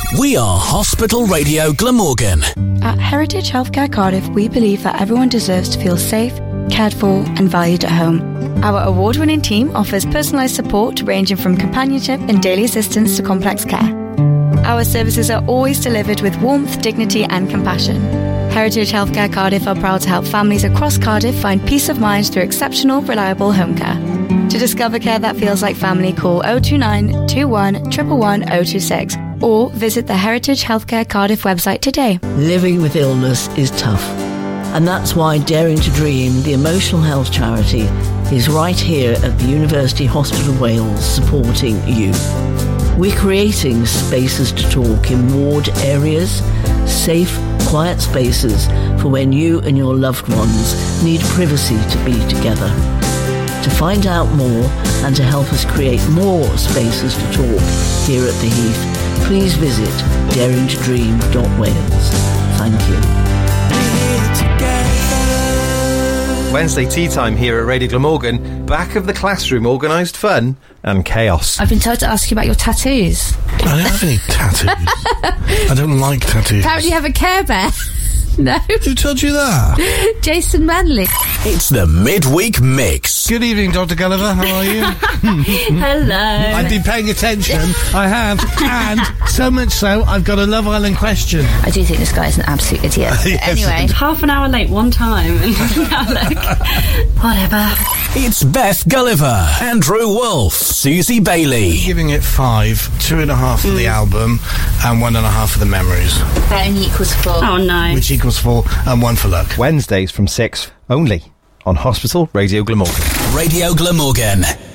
We are Hospital Radio Glamorgan. At Heritage Healthcare Cardiff, we believe that everyone deserves to feel safe, cared for and valued at home. Our award-winning team offers personalised support ranging from companionship and daily assistance to complex care. Our services are always delivered with warmth, dignity and compassion. Heritage Healthcare Cardiff are proud to help families across Cardiff find peace of mind through exceptional, reliable home care. To discover care that feels like family, call 029 21 111 026 or visit the Heritage Healthcare Cardiff website today. Living with illness is tough. And that's why Daring to Dream, the emotional health charity, is right here at the University Hospital Wales supporting you. We're creating spaces to talk in ward areas, safe, quiet spaces for when you and your loved ones need privacy to be together. To find out more and to help us create more spaces to talk here at the Heath, please visit daringtodream.wales. Thank you. Wednesday tea time here at Radio Glamorgan. Back of the classroom, organised fun and chaos. I've been told to ask you about your tattoos. I don't have any tattoos. I don't like tattoos. Apparently you have a Care Bear. No. Who told you that? Jason Manley. It's the Midweek Mix. Good evening, Dr. Gulliver. How are you? Hello. I've been paying attention. I have. And so much so, I've got a Love Island question. I do think this guy is an absolute idiot. Yes. Anyway. Half an hour late one time and now look. Whatever. It's Beth Gulliver, Andrew Wolfe, Susie Bailey. Giving it 5, 2.5 for the album, and 1.5 for the memories. That only equals 4. Oh no. Which equals 4, and 1 for luck. Wednesdays from 6, only on Hospital Radio Glamorgan. Radio Glamorgan.